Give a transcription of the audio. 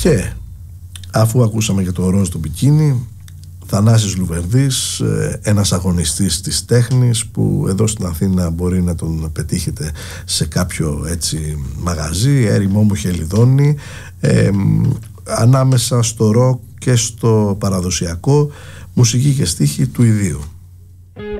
Και αφού ακούσαμε για το ροζ του μπικίνι, Θανάσης Λουβερδής, ένας αγωνιστής της τέχνης που εδώ στην Αθήνα μπορεί να τον πετύχετε σε κάποιο έτσι μαγαζί, έρημο μου Χελιδόνι, ανάμεσα στο ροκ και στο παραδοσιακό, μουσική και στίχη του ιδίου.